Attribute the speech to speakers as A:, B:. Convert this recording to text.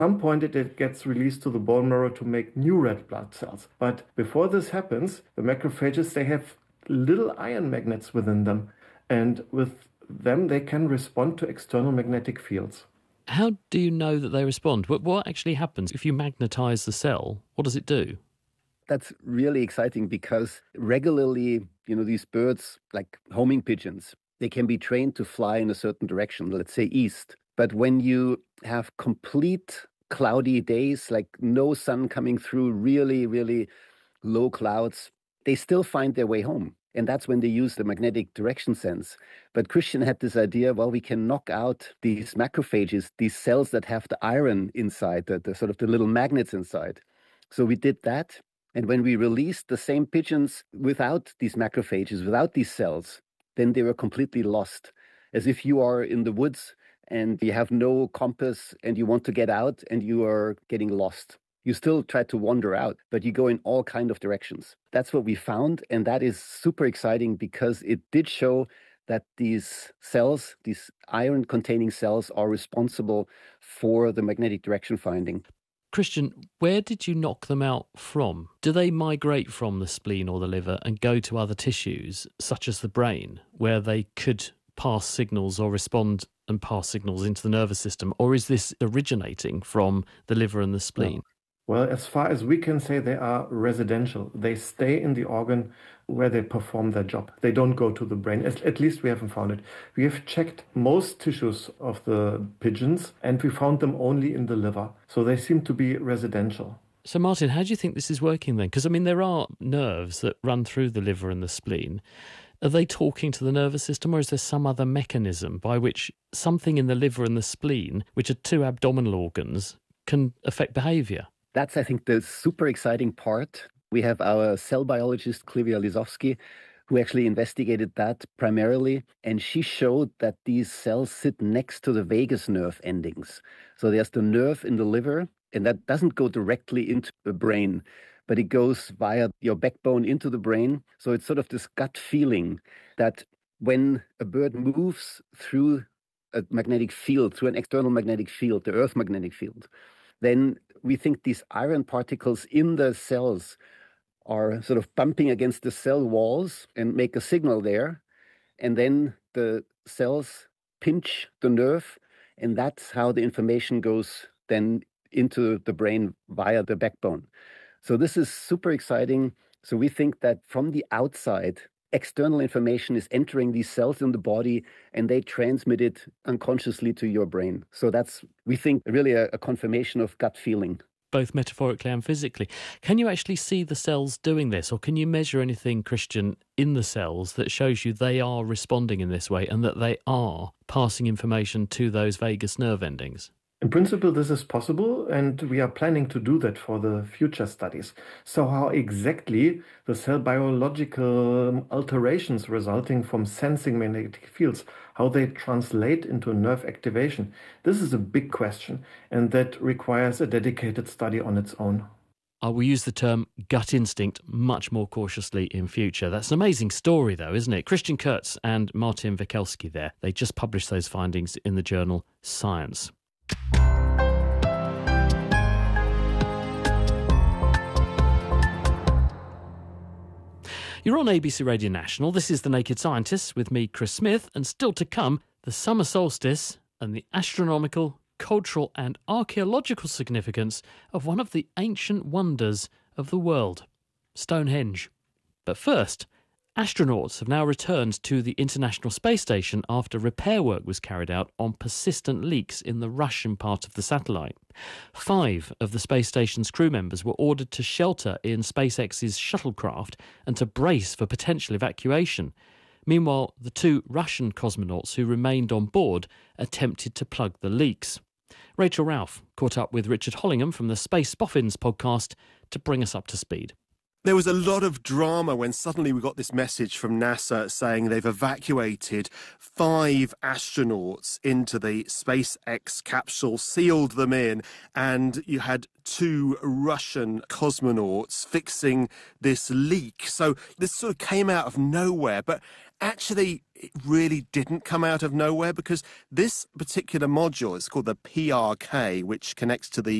A: some point it gets released to the bone marrow to make new red blood cells. But before this happens, the macrophages, they have little iron magnets within them. And with them, they can respond to external magnetic fields.
B: How do you know that they respond? What actually happens if you magnetize the cell? What does it do?
C: That's really exciting because regularly, these birds, like homing pigeons, they can be trained to fly in a certain direction, let's say east. But when you have complete cloudy days, like no sun coming through, really, really low clouds, they still find their way home. And that's when they use the magnetic direction sense. But Christian had this idea, well, we can knock out these macrophages, these cells that have the iron inside, the sort of the little magnets inside. So we did that. And when we released the same pigeons without these macrophages, without these cells, then they were completely lost. As if you are in the woods and you have no compass and you want to get out and you are getting lost. You still try to wander out, but you go in all kinds of directions. That's what we found, and that is super exciting because it did show that these cells, these iron-containing cells, are responsible for the magnetic direction finding.
B: Christian, where did you knock them out from? Do they migrate from the spleen or the liver and go to other tissues, such as the brain, where they could pass signals or respond and pass signals into the nervous system? Or is this originating from the liver and the spleen?
A: No. Well, as far as we can say, they are residential. They stay in the organ where they perform their job. They don't go to the brain. At least we haven't found it. We have checked most tissues of the pigeons and we found them only in the liver. So they seem to be residential.
B: So Martin, how do you think this is working then? Because, there are nerves that run through the liver and the spleen. Are they talking to the nervous system, or is there some other mechanism by which something in the liver and the spleen, which are two abdominal organs, can affect behaviour?
C: That's, I think, the super exciting part. We have our cell biologist, Clivia Lisowski, who actually investigated that primarily. And she showed that these cells sit next to the vagus nerve endings. So there's the nerve in the liver, and that doesn't go directly into the brain, but it goes via your backbone into the brain. So it's sort of this gut feeling that when a bird moves through a magnetic field, through an external magnetic field, the Earth magnetic field, then we think these iron particles in the cells are sort of bumping against the cell walls and make a signal there. And then the cells pinch the nerve, and that's how the information goes then into the brain via the backbone. So this is super exciting. So we think that from the outside, external information is entering these cells in the body and they transmit it unconsciously to your brain. So that's, we think, really a confirmation of gut feeling.
B: Both metaphorically and physically. Can you actually see the cells doing this, or can you measure anything, Christian, in the cells that shows you they are responding in this way and that they are passing information to those vagus nerve endings?
A: In principle, this is possible, and we are planning to do that for the future studies. So how exactly the cell biological alterations resulting from sensing magnetic fields, how they translate into nerve activation, this is a big question, and that requires a dedicated study on its own.
B: I will use the term gut instinct much more cautiously in future. That's an amazing story, though, isn't it? Christian Kurtz and Martin Wekelski there. They just published those findings in the journal Science. You're on ABC Radio National. This is The Naked Scientists with me, Chris Smith, and still to come, the summer solstice and the astronomical, cultural and archaeological significance of one of the ancient wonders of the world, Stonehenge. But first, astronauts have now returned to the International Space Station after repair work was carried out on persistent leaks in the Russian part of the satellite. 5 of the space station's crew members were ordered to shelter in SpaceX's shuttlecraft and to brace for potential evacuation. Meanwhile, the 2 Russian cosmonauts who remained on board attempted to plug the leaks. Rachel Ralph caught up with Richard Hollingham from the Space Boffins podcast to bring us up to speed.
D: There was a lot of drama when suddenly we got this message from NASA saying they've evacuated 5 astronauts into the SpaceX capsule, sealed them in, and you had 2 Russian cosmonauts fixing this leak. So this sort of came out of nowhere, but actually it really didn't come out of nowhere, because this particular module is called the PRK, which connects to the